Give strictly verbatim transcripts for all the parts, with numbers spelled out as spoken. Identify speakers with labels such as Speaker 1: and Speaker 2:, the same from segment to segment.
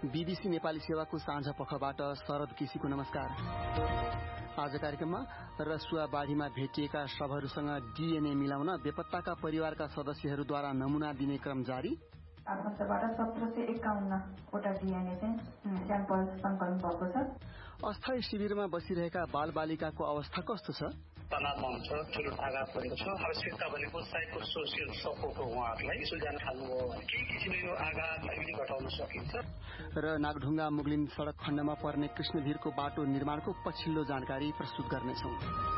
Speaker 1: BBC Nepali सेवाको साँझ पखबाट शरद केसीको नमस्कार। आज कार्यक्रममा रसुवा बाढीमा भेटिएका शवहरूसँग डीएनए मिलाउन बेपत्ताका परिवारका सदस्यहरूद्वारा नमूना दिने क्रम जारी।
Speaker 2: आफन्तबाट सत्र सय एकाउन्न वटा डीएनए चाहिँ स्याम्पल संकलन भएको छ।
Speaker 1: अस्थायी शिविरमा बसिरहेका बालबालिकाको अवस्था कस्तो छ?
Speaker 3: तनावमा हुन्छ, ठुलो आघात परेको छ। आवश्यकता भनेको साइको सोसियल सपोर्ट हो। उहाँहरूलाई स्कुल जान थाल्नुभयो भने केही किसिमको आघात अलिकति घटाउन सकिन्छ।
Speaker 1: र नागढुङ्गा मुगलिन सड़क खण्डमा पर्ने कृष्णधीरको बाटो निर्माणको पछिल्लो जानकारी प्रस्तुत गर्नेछौं।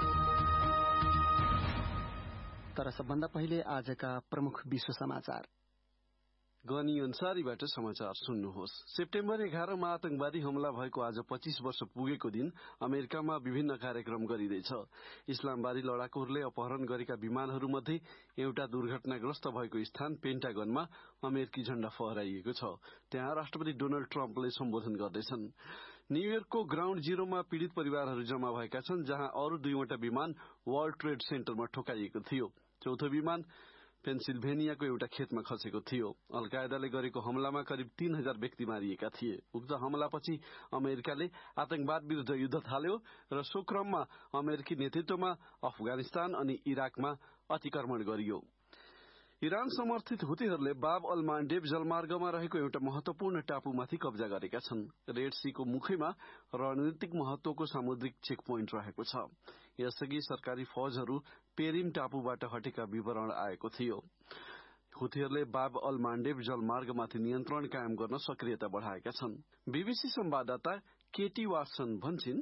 Speaker 1: तर सबभन्दा पहिले आजका प्रमुख विश्व समाचार।
Speaker 4: गनी अन्सारीबाट समाचार सुन्नुहोस्। सेप्टेम्बर एघारमा आतंकवादी हमला भएको आज पच्चीस वर्ष पुगेको दिन अमेरिकामा विभिन्न कार्यक्रम गरिँदैछ। इस्लामवादी लडाकुहरूले अपहरण गरेका विमानहरूमध्ये एउटा दुर्घटनाग्रस्त भएको स्थान पेन्टागनमा अमेरिकी झण्डा फहराइएको छ। त्यहाँ राष्ट्रपति डोनाल्ड ट्रम्पले सम्बोधन गर्दैछन्। न्यूयोर्कको ग्राउण्ड जीरोमा पीड़ित परिवारहरू जम्मा भएका छन्, जहाँ अरू दुईवटा विमान वर्ल्ड ट्रेड सेन्टरमा ठोकाइएको थियो। चौथो विमान पेन्सिल्भेनियाको एउटा खेतमा खसेको थियो। अल-कायदाले गरेको हमलामा करिब तीन हजार व्यक्ति मारिएका थिए। उक्त हमलापछि अमेरिकाले आतंकवाद विरूद्ध युद्ध थाल्यो र सो क्रममा अमेरिकी नेतृत्वमा अफगानिस्तान अनि इराकमा अतिक्रमण गरियो। इरान समर्थित हुतीहरूले बाब अल मान्डेब जलमार्गमा रहेको एउटा महत्वपूर्ण टापुमाथि कब्जा गरेका छन्। रेड सीको मुखैमा रणनीतिक महत्वको सामुद्रिक चेक पोइन्ट रहेको छ। यसअघि सरकारी फौजहरू पेरिम टापुबाट हटेका विवरण आएको थियो। हुतीहरूले बाब अल मान्डेब जलमार्गमाथि नियन्त्रण कायम गर्न सक्रियता बढ़ाएका छन्। बीबीसी संवाददाता केटी वाटसन भन्छिन्,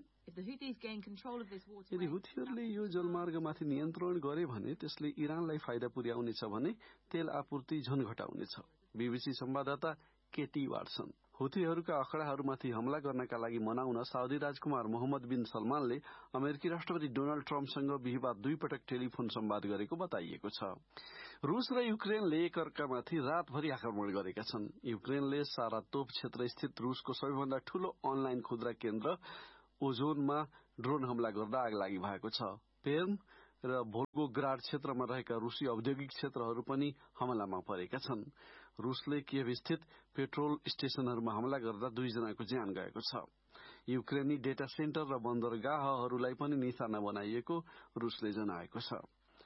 Speaker 4: यदि हुतीहरूले यो जलमार्गमाथि नियन्त्रण गरे भने त्यसले इरानलाई फाइदा पुर्याउनेछ भने तेल आपूर्ति झन घटाउनेछ। बीबीसी संवाददाता केटी वाटसन। हुतीहरूका अखड़ाहरूमाथि हमला गर्नका लागि मनाउन साउदी राजकुमार मोहम्मद बिन सलमानले अमेरिकी राष्ट्रपति डोनाल्ड ट्रम्पसँग बिहिबार दुई पटक टेलिफोन संवाद गरेको बताइएको छ। रूस र युक्रेनले एकअर्कामाथि रातभरि आक्रमण गरेका छन्। युक्रेनले सारा तोप क्षेत्र स्थित रूसको सबैभन्दा ठूलो अनलाइन खुद्रा केन्द्र ओजोनमा ड्रोन हमला गर्दा आगलागी भएको छ। पेर्म र भोल्गोग्राड क्षेत्रमा रहेका रूसी औद्योगिक क्षेत्रहरू पनि हमलामा परेका छन्। रूसले कियभ स्थित पेट्रोल स्टेशनहरूमा हमला गर्दा दुईजनाको ज्यान गएको छ। युक्रेनी डेटा सेन्टर र बन्दरगाहहरूलाई पनि निशाना बनाइएको रूसले जनाएको छ।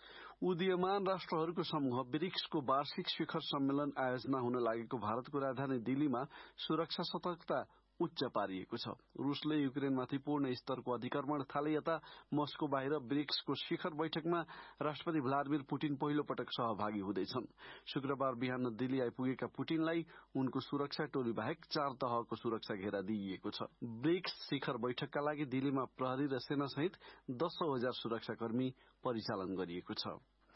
Speaker 4: उदीयमान राष्ट्रहरूको समूह ब्रिक्सको वार्षिक शिखर सम्मेलन आयोजना हुन लागेको भारतको राजधानी दिल्लीमा सुरक्षा सतर्कता उच्च पारिएको छ। रूसले युक्रेनमाथि पूर्ण स्तरको अतिक्रमण थाले यता मस्को बाहिर ब्रिक्सको शिखर बैठकमा राष्ट्रपति भ्लादिमिर पुटिन पहिलो पटक सहभागी हुँदैछन्। शुक्रबार बिहान दिल्ली आइपुगेका पुटिनलाई उनको सुरक्षा टोली बाहेक चार तहको सुरक्षा घेरा दिइएको छ। ब्रिक्स शिखर बैठकका लागि दिल्लीमा प्रहरी र सेनासहित दसौं हजार सुरक्षाकर्मी परिचालन गरिएको छ।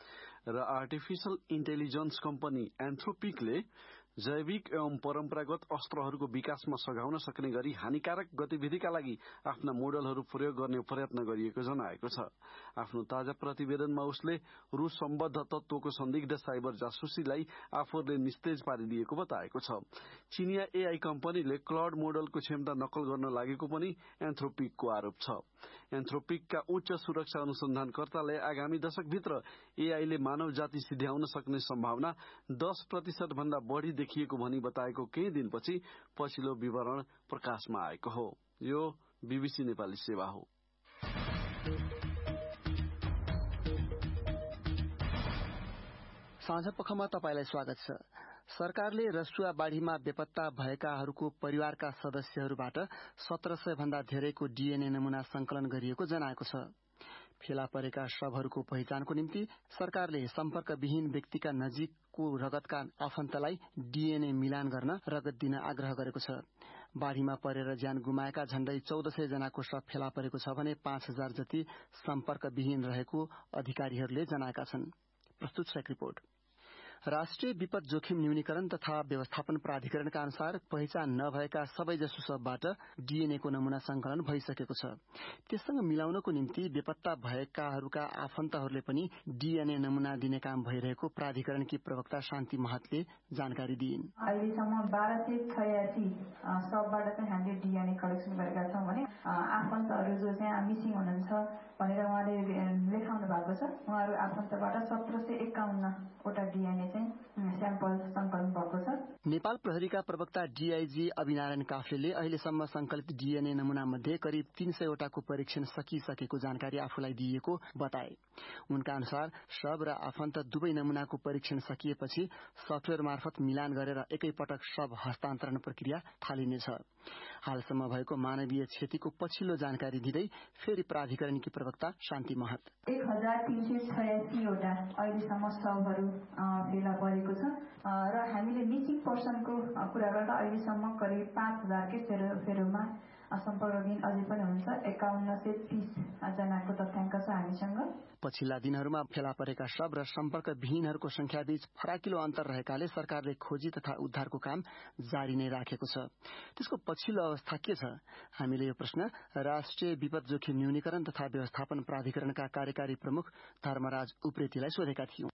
Speaker 4: र आर्टिफिशियल इन्टेलिजेन्स कम्पनी एन्थ्रोपिकले जैविक एवं परम्परागत अस्त्रहरूको विकासमा सघाउन सक्ने गरी हानिकारक गतिविधिका लागि आफ्ना मोडलहरू प्रयोग गर्ने प्रयत्न गरिएको जनाएको छ। आफ्नो ताजा प्रतिवेदनमा उसले रूस सम्बद्ध तत्वको संदिग्ध साइबर जासुसीलाई आफूहरूले निस्तेज पारिदिएको बताएको छ। चीनिया एआई कम्पनीले क्लाउड मोडलको क्षमता नकल गर्न लागेको पनि एन्थ्रोपिकको आरोप छ। एन्थ्रोपिकका उच्च सुरक्षा अनुसन्धानकर्ताले आगामी दशकभित्र एआईले मानव जाति सिध्याउन सक्ने सम्भावना दस प्रतिशत भन्दा बढ़ी देखिएको भनी बताएको केही दिनपछि पछिल्लो विवरण प्रकाशमा आएको हो। यो बीबीसी नेपाली सेवा हो।
Speaker 1: साँझ पखमा तपाईलाई स्वागत छ। सरकारले रसुवा बाढीमा बेपत्ता भएकाहरूको परिवारका सदस्यहरूबाट सत्र सय भन्दा धेरैको डीएनए नमूना संकलन गरिएको जनाएको छ। फेला परेका शवहरूको पहिचानको निम्ति सरकारले सम्पर्कविहीन व्यक्तिका नजिकको रगतका आफन्तलाई डीएनए मिलान गर्न रगत दिन आग्रह गरेको छ। बाढीमा परेर ज्यान गुमाएका झण्डै चौध सय जनाको शव फेला परेको छ भने पाँच हजार जति सम्पर्कविहीन रहेको अधिकारीहरूले जनाएका छन्। प्रस्तुत छ एक रिपोर्ट। राष्ट्रिय विपद जोखिम न्यूनीकरण तथा व्यवस्थापन प्राधिकरणका अनुसार पहिचान नभएका सबैजसो शवबाट डीएनए को नमूना संकलन भइसकेको छ। त्यससँग मिलाउनको निम्ति बेपत्ता भएकाहरूका आफन्तहरूले पनि डीएनए नमूना दिने काम भइरहेको प्राधिकरणकी प्रवक्ता शान्ति महतले जानकारी दिइन्।
Speaker 2: अहिलेसम्म बाह्र सय छयासी शवबाट चाहिँ हामीले डीएनए कलेक्सन गरेका छौं भने आफन्तहरू जो चाहिँ मिसिङ हुनुहुन्छ भनेर उहाँले लेखाउनु भएको छ। उहाँहरू आफन्तबाट सत्र सय एकाउन्न वटा डीएनए भन्ने चाहिँ स्याम्पल सङ्कलन भएको छ।
Speaker 1: नेपाल प्रहरीका प्रवक्ता डीआईजी अभिनारायण काफ्लेले अहिलेसम्म संकलित डीएनए नमूना मध्ये करिब तीन सय वटाको परीक्षण सकिसकेको जानकारी आफूलाई दिएको बताए। उनका अनुसार शव र आफन्त दुवै नमूनाको परीक्षण सकिएपछि सफ्टवेयर मार्फत मिलान गरेर एकैपटक शव हस्तान्तरण प्रक्रिया थालिनेछ। हालसम्म भएको मानवीय क्षतिको पछिल्लो जानकारी दिँदै फेरि प्राधिकरणकी प्रवक्ता शान्ति महत
Speaker 2: एक हजार तीन सय छयासीवटा अहिलेसम्म शवहरू फेला परेको छ र हामीले मिसिङ पर्सनको कुरा गर्दा अहिलेसम्म करिब पाँच हजारकै फेरो फेरोमा सम्पर्कविहीन अझै पनि हुन्छ। एकाउन्न सय तीस जनाको तथ्याङ्क छ हामीसँग।
Speaker 1: पछिल्ला दिनहरूमा फेला परेका शव र सम्पर्क विहीनहरूको संख्याबीच फराकिलो अन्तर रहेकाले सरकारले खोजी तथा उद्धारको काम जारी नै राखेको छ। त्यसको पछिल्लो अवस्था के छ? हामीले यो प्रश्न राष्ट्रिय विपद जोखिम न्यूनीकरण तथा व्यवस्थापन प्राधिकरणका कार्यकारी प्रमुख धर्मराज उप्रेतीलाई सोधेका थियौं।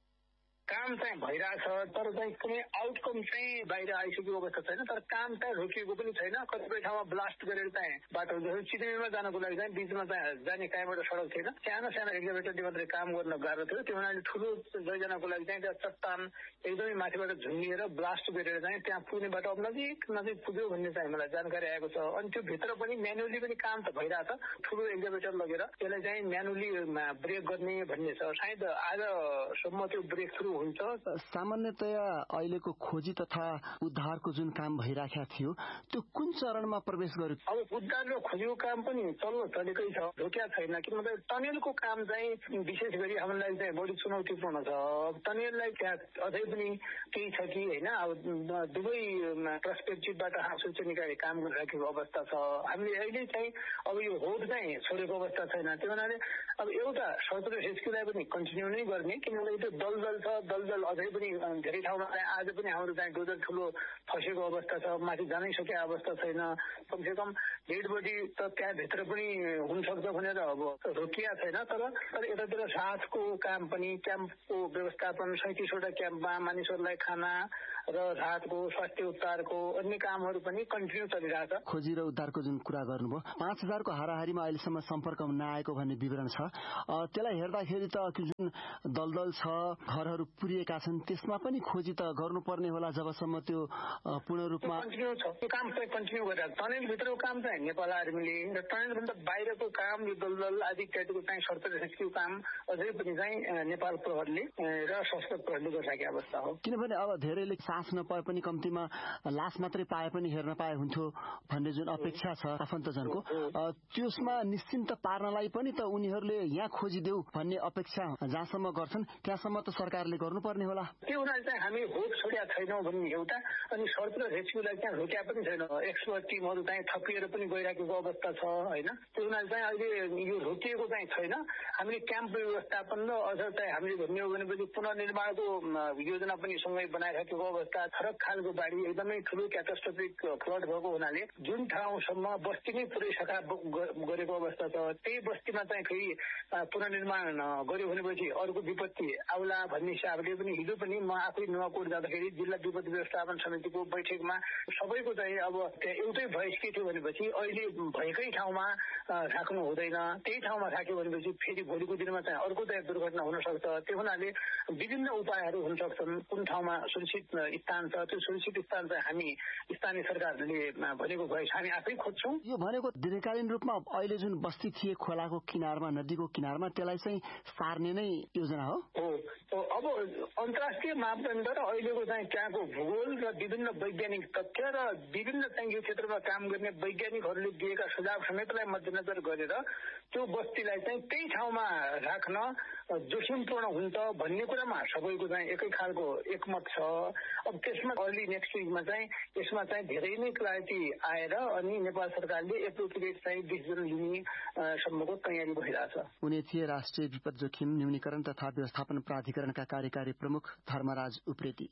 Speaker 3: काम चाहिँ भइरहेछ तर चाहिँ कुनै आउटकम चाहिँ बाहिर आइसकेको अवस्था छैन। तर काम चाहिँ रोकिएको पनि छैन। कतिपय ठाउँमा ब्लास्ट गरेर चाहिँ बाटो चितवनमा जानको लागि चाहिँ बीचमा चाहिँ जाने कहीँबाट सडक थिएन। सानो सानो एक्जाभेटरले मात्रै काम गर्न गाह्रो थियो। त्यो हुनाले ठुलो लैजानको लागि चाहिँ त्यहाँ चट्टान एकदमै माथिबाट झुन्डिएर ब्लास्ट गरेर चाहिँ त्यहाँ पुग्ने बाटो अब नजिक नजिक पुग्यो भन्ने चाहिँ मलाई जानकारी आएको छ। अनि त्यो भित्र पनि म्यानुअली पनि काम त भइरहेछ। ठुलो एक्जाभेटर लगेर त्यसलाई चाहिँ म्यानुअली ब्रेक गर्ने भन्ने छ। सायद आजसम्म त्यो ब्रेक थ्रु हुन्छ।
Speaker 1: सामान्यतया अहिलेको खोजी तथा उद्धारको जुन काम भइराखेको थियो त्यो कुन चरणमा प्रवेश गर्यो?
Speaker 3: अब उद्धार र खोजीको काम पनि चल्न चलेकै छ, रोकिया छैन। किनभने टनेलको काम चाहिँ विशेष गरी हामीलाई चाहिँ बढी चुनौतीपूर्ण छ। टनेललाई त्यहाँ अझै पनि केही छ कि होइन। अब दुवै पर्सपेक्टिभबाट हाँसुचे निकाले काम गरिराखेको अवस्था छ। हामीले अहिले चाहिँ अब यो होड चाहिँ छोडेको अवस्था छैन। त्यो हुनाले अब एउटा सर्च र रेस्क्युलाई पनि कन्टिन्यू नै गर्ने। किनभने त्यो दलदल छ, दलदल अझै पनि धेरै ठाउँमा चाहिँ आज पनि हाम्रो चाहिँ डोजर ठुलो फसेको अवस्था छ, माथि जानै सकेको अवस्था छैन। कमसेकम डेड बडी त त्यहाँभित्र पनि हुनसक्छ भनेर अब रोकिया छैन। तर तर यतातिर राहतको काम पनि, क्याम्पको व्यवस्थापन, सैतिसवटा क्याम्पमा मानिसहरूलाई खाना र राहतको स्वास्थ्य उपचारको अन्य कामहरू पनि कन्टिन्यू चलिरहेछ।
Speaker 1: खोजी र उद्धारको जुन कुरा गर्नुभयो, पाँच हजारको हाराहारीमा अहिलेसम्म सम्पर्कमा नआएको भन्ने विवरण छ। त्यसलाई हेर्दाखेरि त जुन दलदल छ, घरहरू पुरिएका छन्, त्यसमा पनि खोजी त गर्नुपर्ने होला जबसम्म त्यो पूर्ण रूपमा
Speaker 3: कन्टिन्यू छ। त्यो काम चाहिँ कन्टिन्यू गरिरहेको। टनेलभित्रको काम चाहिँ नेपाल आर्मीले र टनेलभन्दा बाहिरको काम, यो दलदल आदि इत्यादिको चाहिँ सर्च रेस्क्यु काम अझै पनि चाहिँ नेपाल प्रहरीले र सशस्त्र प्रहरीले गरिरहेको अवस्था हो।
Speaker 1: किनभने अब धेरैले सास नपाए पनि कम्तीमा लास मात्रै पाए पनि हेर्न पाए हुन्थ्यो भन्ने जुन अपेक्षा छ आफन्तजनको, त्यसमा निश्चिन्त पार्नलाई पनि त उनीहरूले यहाँ खोजिदेऊ भन्ने अपेक्षा जहाँसम्म गर्छन् त्यहाँसम्म त सरकारले गर्नुपर्ने होला।
Speaker 3: त्यो हुनाले चाहिँ हामी होप छोड्या छैनौँ भन्ने एउटा, अनि सर्च र रेस्क्युलाई चाहिँ रोक्या पनि छैन। एक्सपर्ट टिमहरू चाहिँ थपिएर पनि गइराखेको अवस्था छ होइन। त्यो हुनाले चाहिँ अहिले यो रोकिएको चाहिँ छैन। हामीले क्याम्प व्यवस्थापन र अझ चाहिँ हामीले भन्ने हो भनेपछि पुनर्निर्माणको योजना पनि सँगै बनाइराखेको अवस्था। फरक खालको बाढी एकदमै ठुलो क्याटास्ट्रोफिक फ्लड भएको हुनाले जुन ठाउँसम्म बस्ती नै पुरै सखा गरेको अवस्था छ, त्यही बस्तीमा चाहिँ फेरि पुनर्निर्माण गर्यो भनेपछि अर्को विपत्ति आउला भन्ने हिसाबले पनि हिजो पनि म आफै नुवाकोट जाँदाखेरि जिल्ला विपत्ति व्यवस्थापन समितिको बैठकमा सबैको चाहिँ अब त्यहाँ एउटै भोइस के थियो भनेपछि अहिले भएकै ठाउँमा राख्नु हुँदैन। त्यही ठाउँमा राख्यो भनेपछि फेरि भोलिको दिनमा चाहिँ अर्को चाहिँ दुर्घटना हुन सक्छ। त्यो हुनाले विभिन्न उपायहरू हुन सक्छन्। कुन ठाउँमा सुरक्षित स्थान छ, त्यो सुरक्षित स्थान चाहिँ हामी स्थानीय सरकारले भनेको भोइस हामी आफै खोज्छौँ।
Speaker 1: यो भनेको दीर्घकालीन रूपमा अहिले जुन बस्ती थिए खोलाको किनारमा, नदीको किनारमा, त्यसलाई चाहिँ सार्ने नै योजना हो।
Speaker 3: अब अन्तर्राष्ट्रिय मापदण्ड र अहिलेको चाहिँ त्यहाँको भूगोल र विभिन्न वैज्ञानिक तथ्य र विभिन्न चाहिँ यो क्षेत्रमा काम गर्ने वैज्ञानिकहरूले दिएका सुझाव समेतलाई मध्यनजर गरेर त्यो बस्तीलाई चाहिँ त्यही ठाउँमा राख्न जोखिमपूर्ण हुन्छ भन्ने कुरामा सबैको चाहिँ एकै खालको एकमत छ। अब त्यसमा अर्ली नेक्स्ट विकमा चाहिँ यसमा चाहिँ धेरै नै क्लारिटी आएर अनि नेपाल सरकारले एप्रोप्रिएट चाहिँ डिसिजन लिने सम्मको तयारी भइरहेछ।
Speaker 1: उनी थिए राष्ट्रिय विपद जोखिम न्यूनीकरण तथा व्यवस्थापन प्राधिकरणका कार्यकारी प्रमुख धर्मराज उप्रेती।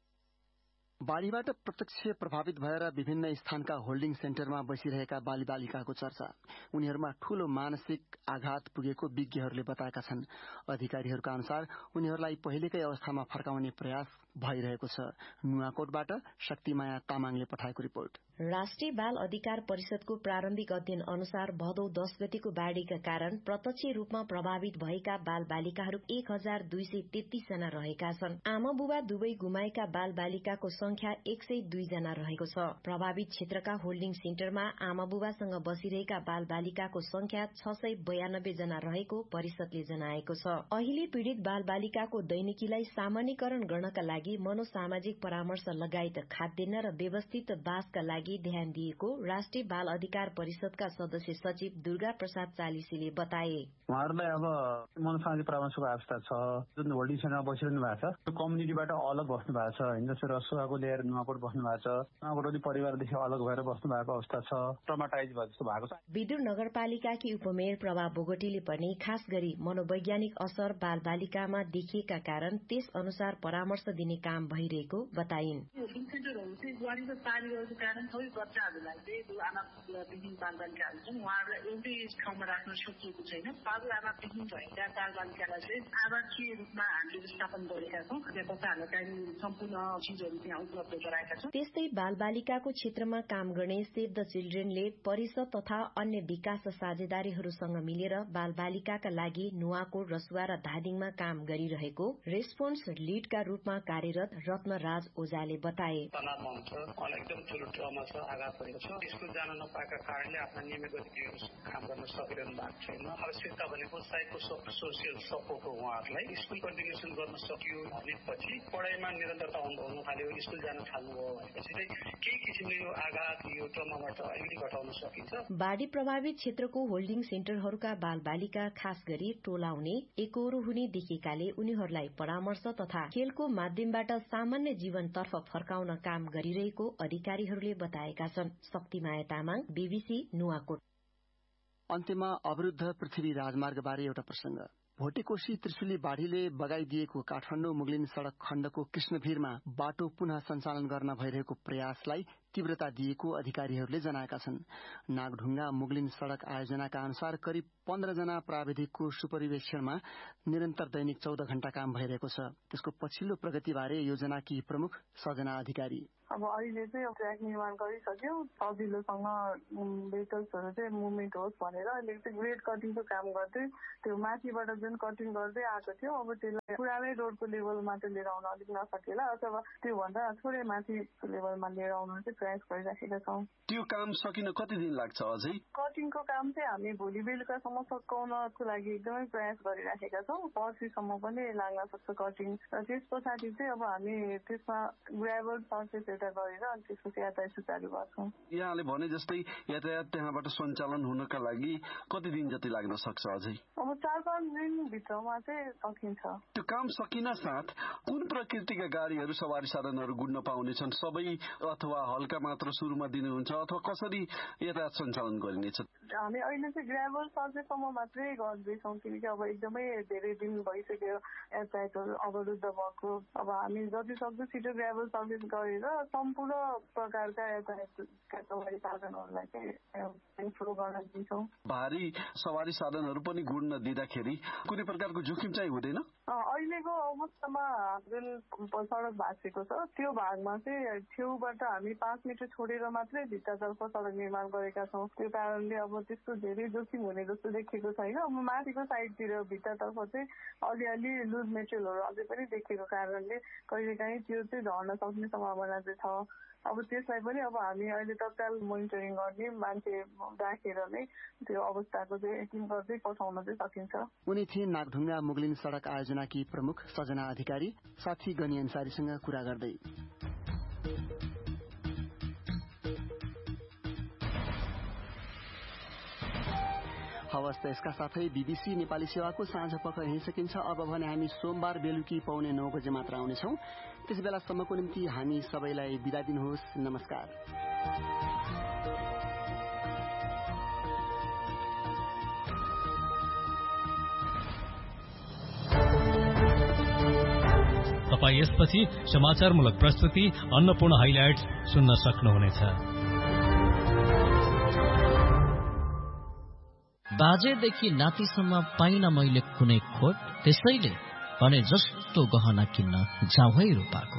Speaker 1: बाढीबाट प्रत्यक्ष प्रभावित भएर विभिन्न स्थानका होल्डिङ सेन्टरमा बसिरहेका बाली बालिकाको चर्चा, उनीहरूमा ठूलो मानसिक आघात पुगेको विज्ञहरूले बताएका छन्। अधिकारीहरूका अनुसार उनीहरूलाई पहिलेकै अवस्थामा फर्काउने प्रयास भइरहेको छ। नुवाकोटबाट शक्तिमाया तामाङले पठाएको रिपोर्ट।
Speaker 5: राष्ट्रिय बाल अधिकार परिषदको प्रारम्भिक अध्ययन अनुसार भदौ दस गतिको बाढ़ीका कारण प्रत्यक्ष रूपमा प्रभावित भएका बाल बालिकाहरू एक हजार दुई सय तेत्तीस जना रहेका छन्। आमा बुबा दुवै गुमाएका बाल बालिकाको संख्या एक सय दुई जना रहेको छ। प्रभावित क्षेत्रका होल्डिङ सेन्टरमा आमा बुबासँग बसिरहेका बाल बालिकाको संख्या छ सय बयानब्बे जना रहेको परिषदले जनाएको छ। अहिले पीड़ित बाल बालिकाको दैनिकीलाई सामान्यकरण गर्नका लागि मनोसामाजिक परामर्श लगायत खाद्यान्न र व्यवस्थित बासका लागि ध्यान दिएको राष्ट्रिय बाल अधिकार परिषदका सदस्य सचिव दुर्गा प्रसाद चालिसीले बताए।
Speaker 6: उहाँहरूलाई अब मनोसामाजिक परामर्शको आवश्यकता छ। जुन होल्डिङ सेन्टरमा बसिरहनु भएको छ त्यो कम्युनिटीबाट अलग बस्नु भएको छ होइन। जस्तै रसुवाको ल्याएर नुवाकोट बस्नु भएको छ। नुवाकोट परिवारदेखि अलग भएर बस्नु भएको अवस्था छ। ट्रमाटाइज भयो जस्तो भएको छ।
Speaker 5: विदुर नगरपालिकाकी उपमेयर प्रभा बोगटीले पनि खास गरी मनोवैज्ञानिक असर बाल बालिकामा देखिएका कारण त्यस अनुसार परामर्श दिने काम भइरहेको बताइन्।
Speaker 7: बच्चाहरूलाई चाहिँ आमा विहीन बाल बालिकाहरू छन् उहाँहरूलाई एउटै ठाउँमा राख्न सकिएको छैन। बाबु आमा विहीन भएका बाल बालिकालाई चाहिँ आवासीय रूपमा हामीले स्थापन गरेका छौँ। बच्चाहरूलाई चाहिने सम्पूर्ण चिजहरू त्यहाँ उपलब्ध गराएका छौँ।
Speaker 5: त्यस्तै बाल बालिकाको क्षेत्रमा काम गर्ने सेभ द चिल्ड्रेनले परिषद तथा अन्य विकास साझेदारीहरूसँग मिलेर बाल बालिकाका लागि नुवाकोट, रसुवा र धादिङमा काम गरिरहेको रेस्पोन्स लिडका रूपमा कार्यरत रत्नराज ओझाले बताए।
Speaker 3: आघात परेको छ। स्कुल जान नपाएका कारणले आफ्ना नियमित गतिविधिहरू काम गर्न सकिरहनु भएको छैन। आवश्यकता भनेको साइको सोसियल सपोर्ट हो। उहाँहरूलाई स्कुल कन्टिन्युसन गर्न सकियो भनेपछि पढाइमा निरन्तरता हुन थाल्यो, स्कुल जान थाल्नुभयो भनेपछि चाहिँ केही किसिमले यो आघात यो ट्रमाबाट अलिकति घटाउन सकिन्छ।
Speaker 5: बाढ़ी प्रभावित क्षेत्रको होल्डिङ सेन्टरहरूका बाल बालिका खास गरी टोलाउने एकहोरो हुने देखिएकाले उनीहरूलाई परामर्श तथा खेलको माध्यमबाट सामान्य जीवनतर्फ फर्काउन काम गरिरहेको अधिकारीहरूले बताएका छन्। शक्तिमाया तामाङ, बीबीसी नुवाकोट।
Speaker 1: अन्त्यमा अवरुद्ध पृथ्वी राजमार्गबारे एउटा प्रसंग। भोटेकोशी त्रिशुली बाढ़ीले बगाइदिएको काठमाडौँ मुगलिन सड़क खण्डको कृष्णभिरमा बाटो पुनः सञ्चालन गर्न भइरहेको प्रयासलाई तीव्रता दिएको अधिकारीहरूले जनाएका छन्। नागढुङ्गा मुगलिन सड़क आयोजनाका अनुसार करिब पन्ध्र जना प्राविधिकको सुपरिवेक्षणमा निरन्तर दैनिक चौध घण्टा काम भइरहेको छ। त्यसको पछिल्लो प्रगतिबारे योजनाकी प्रमुख सजना अधिकारी
Speaker 8: अब अहिले चाहिँ ट्र्याक निर्माण गरिसक्यो। सजिलोसँग भेहिकल्सहरू चाहिँ मुभमेन्ट होस् भनेर अहिले चाहिँ ग्रेड कटिङको काम गर्दै त्यो माथिबाट जुन कटिङ गर्दै आएको थियो अब त्यसलाई पुरानै रोडको लेभलमा चाहिँ लिएर आउन अलिक नसकेला अथवा त्योभन्दा थोरै माथि लेभलमा लिएर आउन चाहिँ प्रयास गरिराखेका छौँ।
Speaker 4: त्यो काम सकिन कति दिन लाग्छ अझै?
Speaker 8: कटिङको काम चाहिँ हामी भोलि बेलुकासम्म सकाउनको लागि एकदमै प्रयास गरिराखेका छौँ। पर्सिसम्म पनि लाग्न सक्छ कटिङ र त्यस पछाडि चाहिँ अब हामी त्यसमा ग्राभल सर्फेस एउटा गरेर अनि त्यसपछि यातायात सुचारू गर्छौँ।
Speaker 4: यहाँले भने जस्तै यातायात त्यहाँबाट सञ्चालन हुनका लागि कति दिन जति लाग्न सक्छ अझै?
Speaker 8: अब चार पाँच दिन भित्रमा चाहिँ सकिन्छ।
Speaker 4: त्यो काम सकिन साथ कुन प्रकृतिका गाडीहरू सवारी साधनहरू गुड्न पाउनेछन्? सबै अथवा हल्का मात्र सुरुमा दिनुहुन्छ अथवा कसरी यातायात सञ्चालन गरिनेछ?
Speaker 8: हामी अहिले चाहिँ ग्राभल सर्फेससम्म मात्रै गर्दैछौँ किनकि अब एकदमै धेरै दिन भइसक्यो यातायातहरू अवरुद्ध भएको। अब हामी जति सक्दो छिटो ग्राभल सर्फेस गरेर सम्पूर्ण प्रकारका यातायातका सवारी साधनहरूलाई चाहिँ फ्लो गर्न दिन्छौँ।
Speaker 4: भारी सवारी साधनहरू पनि गुड्न दिँदाखेरि कुनै प्रकारको जोखिम चाहिँ हुँदैन?
Speaker 8: अहिलेको अवस्थामा जुन सडक भाँचेको छ त्यो भागमा चाहिँ छेउबाट हामी पाँच मिटर छोडेर मात्रै भित्तातर्फ सडक निर्माण गरेका छौँ। त्यो कारणले अब त्यस्तो धेरै जोखिम हुने जस्तो देखिएको छैन। अब माथिको साइडतिर भित्तातर्फ चाहिँ अलिअलि लुज मेटेरियलहरू अझै पनि देखेको कारणले कहिलेकाहीँ त्यो चाहिँ झर्न सक्ने सम्भावना चाहिँ छ। अब त्यसलाई पनि अब हामी अहिले तत्काल मोनिटरिङ गर्ने मान्छे राखेर नै त्यो अवस्थाको चाहिँ एकिङ गर्दै पठाउन चाहिँ सकिन्छ।
Speaker 1: उनी थिए नागढुङ्गा मुगलिन सड़क आयोजनाकी प्रमुख सजना अधिकारी साथी गनी अन्सारीसँग कुरा गर्दै। हवस् त यसका साथै बीबीसी नेपाली सेवाको साँझ पख यही सकिन्छ। अब भने हामी सोमबार बेलुकी पाउने नौ बजे मात्र आउनेछौँ। त्यस बेलासम्मको निम्ति हामी सबैलाई बिदा दिनुहोस्। नमस्कार।
Speaker 9: तपाईँ यसपछि समाचारमूलक प्रस्तुति अन्नपूर्ण हाइलाइट्स सुन्न सक्नुहुनेछ।
Speaker 10: बाजेदेखि नातिसम्म पाइन मैले कुनै खोट, त्यसैले भने जस्तो सस्तो गहना किन्न जाउँ है रूपाको।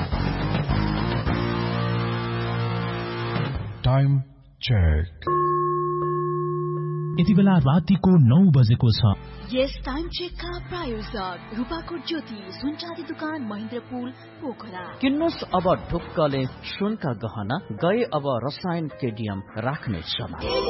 Speaker 11: Time check.
Speaker 12: यति बेला रातिको नौ बजेको छ।
Speaker 13: यस टाइम चेकका प्रायोजक रूपाकोट ज्योति सुनचाँदी दुकान महेन्द्रपुल पोखरा।
Speaker 10: किन्नुस् अब ढुक्कले सुनका गहना, गए अब रसायन केडियम राख्ने छ।